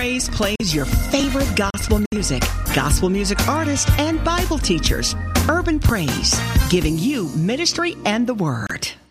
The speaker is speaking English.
Praise plays your favorite gospel music artists, and Bible teachers. Urban Praise, giving you ministry and the Word.